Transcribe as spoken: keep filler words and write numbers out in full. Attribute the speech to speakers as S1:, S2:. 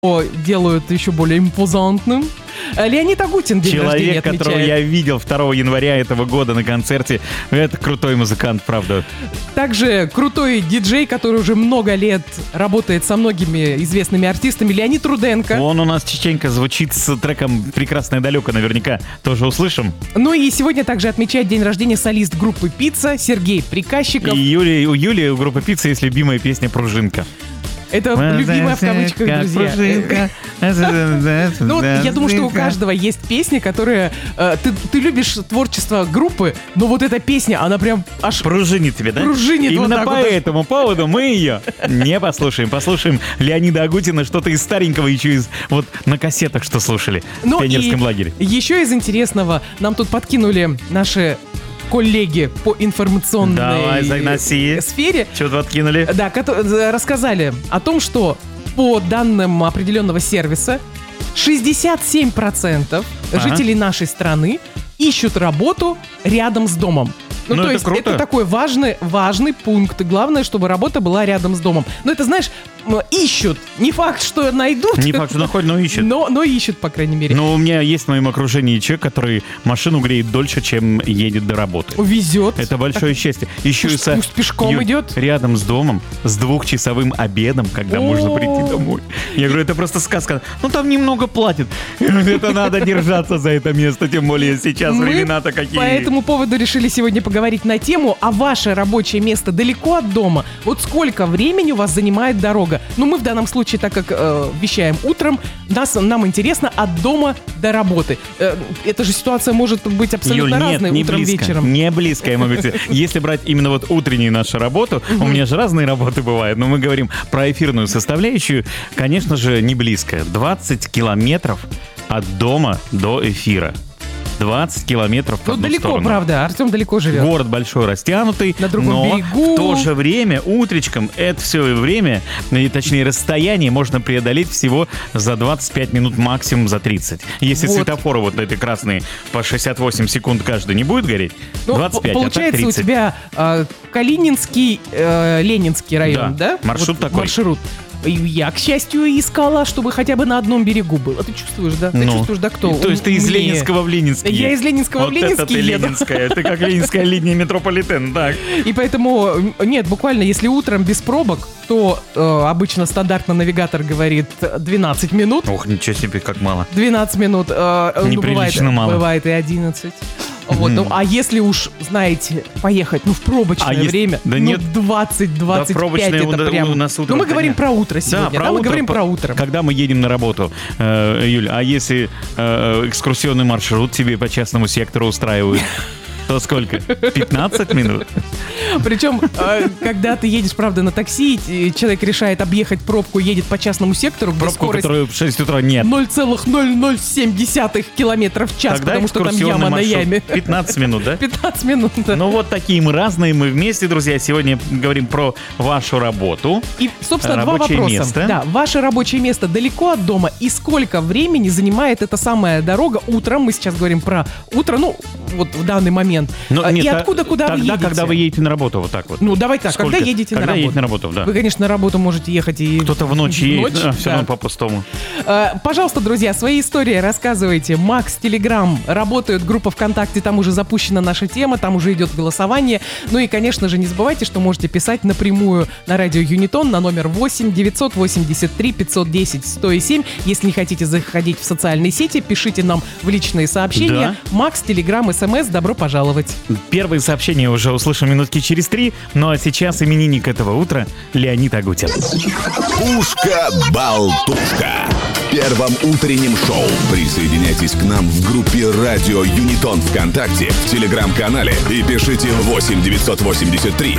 S1: делают еще более импозантным. Леонид Агутин день
S2: Человек,
S1: рождения отмечает.
S2: которого я видел второго января этого года на концерте. Это крутой музыкант, правда.
S1: Также крутой диджей, который уже много лет работает со многими известными артистами, Леонид Руденко.
S2: Он у нас частенько звучит с треком «Прекрасное далеко», наверняка тоже услышим.
S1: Ну и сегодня также отмечает день рождения солист группы «Пицца» Сергей Приказчиков.
S2: И Юлия, у Юлии, у группы «Пицца» есть любимая песня «Пружинка».
S1: Это любимая в кавычках, друзья. Ну, я думаю, что у каждого есть песня, которая... Э, ты, ты любишь творчество группы, но вот эта песня, она прям аж...
S2: Пружинит тебе, да?
S1: Пружинит.
S2: Именно
S1: вот
S2: по
S1: вот.
S2: этому поводу мы ее не послушаем. Послушаем Леонида Агутина, что-то из старенького, еще из... Вот на кассетах, что слушали
S1: ну,
S2: в пионерском лагере.
S1: Еще из интересного, нам тут подкинули наши... коллеги по информационной
S2: Давай, заноси.
S1: сфере.
S2: Что-то откинули.
S1: Да, ко- рассказали о том, что по данным определенного сервиса шестьдесят семь процентов
S2: Ага.
S1: жителей нашей страны ищут работу рядом с домом. Ну,
S2: Ну,
S1: то
S2: это
S1: есть
S2: круто.
S1: это такой важный, важный пункт. Главное, чтобы работа была рядом с домом. Но это, знаешь, м, ищут. Не факт, что найдут.
S2: Не факт, что находят, но ищут.
S1: Но, но ищут, по крайней мере.
S2: Но у меня есть в моем окружении человек, который машину греет дольше, чем едет до работы.
S1: Везет.
S2: Это большое счастье. Еще и
S1: Пусть-
S2: со-
S1: пусть пешком
S2: Юль,
S1: идет.
S2: рядом с домом, с двухчасовым обедом, когда
S1: О.
S2: можно прийти домой. Я говорю, это просто сказка. Ну, там немного платят. Это надо держаться за это место, тем более сейчас
S1: Мы
S2: времена-то какие.
S1: По этому поводу решили сегодня поговорить на тему, а ваше рабочее место далеко от дома? Вот сколько времени у вас занимает дорога? Ну, мы в данном случае, так как э, вещаем утром, нас, нам интересно от дома до работы. Э, эта же ситуация может быть абсолютно
S2: Юль, нет,
S1: разной
S2: не
S1: утром,
S2: близко,
S1: вечером.
S2: не близко, я могу сказать. Если брать именно вот утреннюю нашу работу, у меня же разные работы бывают, но мы говорим про эфирную составляющую, конечно же, не близко. двадцать километров от дома до эфира. двадцать километров в
S1: Ну,
S2: одну
S1: далеко,
S2: сторону.
S1: правда. Артем далеко живет.
S2: Город большой, растянутый,
S1: На другом
S2: но
S1: берегу.
S2: в то же время, утречком, это все время, и, точнее, расстояние можно преодолеть всего за двадцать пять минут, максимум за тридцать. Если
S1: Вот.
S2: светофоры вот эти красные по шестьдесят восемь секунд каждый не будет гореть,
S1: Ну,
S2: двадцать пять,
S1: п-
S2: а так
S1: получается,
S2: тридцать.
S1: у тебя э, Калининский, э, Ленинский район, да?
S2: Да, маршрут
S1: Вот
S2: такой.
S1: Маршрут. И я, к счастью, искала, чтобы хотя бы на одном берегу был. А ты чувствуешь, да? Ты
S2: Ну,
S1: чувствуешь, да, кто?
S2: То есть ты из
S1: умнее?
S2: Ленинского в Ленинский.
S1: Я из Ленинского
S2: вот
S1: в Ленинский
S2: это ты
S1: еду.
S2: Ленинская. Ты как Ленинская линия метрополитен, так.
S1: И поэтому, нет, буквально, если утром без пробок, то э, обычно стандартно навигатор говорит двенадцать минут.
S2: Ох, ничего себе, как мало.
S1: двенадцать минут. Э, ну,
S2: Неприлично
S1: бывает,
S2: мало.
S1: Бывает и одиннадцать. Вот, ну, а если уж, знаете, поехать, ну, в пробочное
S2: А если-
S1: время,
S2: да
S1: ну,
S2: нет.
S1: двадцать двадцать пять
S2: Да, пробочное
S1: это
S2: у-
S1: прям...
S2: у нас утром
S1: ну, мы говорим
S2: понятно.
S1: про утро сегодня, да, мы
S2: утро,
S1: говорим
S2: по-
S1: про утро.
S2: Когда мы едем на работу, э, Юль, а если э, экскурсионный маршрут тебе по частному сектору устраивают, то сколько? пятнадцать минут?
S1: Причем, э, когда ты едешь, правда, на такси, и человек решает объехать пробку, едет по частному сектору, где
S2: Пробку,
S1: скорость
S2: которую в шесть утра нет.
S1: ноль целых ноль ноль семь десятых километров в час,
S2: Тогда
S1: потому что там
S2: экскурсионный
S1: яма на
S2: маршрут.
S1: яме.
S2: пятнадцать минут, да?
S1: пятнадцать минут, да.
S2: Ну вот такие мы разные, мы вместе, друзья. Сегодня говорим про вашу работу.
S1: И, собственно, два
S2: Рабочее
S1: вопроса.
S2: место.
S1: Да, ваше рабочее место далеко от дома, и сколько времени занимает эта самая дорога утром? Мы сейчас говорим про утро, ну, вот в данный момент.
S2: Но
S1: А,
S2: нет,
S1: и
S2: та-
S1: откуда, куда
S2: тогда,
S1: вы едете?
S2: когда вы едете на работу, вот так вот.
S1: Ну, давай так,
S2: Сколько?
S1: когда едете
S2: Когда
S1: на работу?
S2: едете на работу, да.
S1: Вы, конечно, на работу можете ехать и...
S2: Кто-то в ночь едет,
S1: ночь,
S2: а, все
S1: да.
S2: равно по-пустому.
S1: Э, Пожалуйста, друзья, свои истории рассказывайте. Макс, Телеграм, работает группа ВКонтакте, там уже запущена наша тема, там уже идет голосование. Ну и, конечно же, не забывайте, что можете писать напрямую на радио Юнитон на номер восемь девятьсот восемьдесят три пятьсот десять сто семь. Если не хотите заходить в социальные сети, пишите нам в личные сообщения. Макс, Телеграм, СМС, добро пожаловать.
S2: Первые сообщения уже услышим минутки через три, ну а сейчас именинник этого утра Леонид Агутин.
S3: Пушка-болтушка. В первом утреннем шоу присоединяйтесь к нам в группе «Радио Юнитон» ВКонтакте, в Телеграм-канале и пишите восемь девятьсот восемьдесят три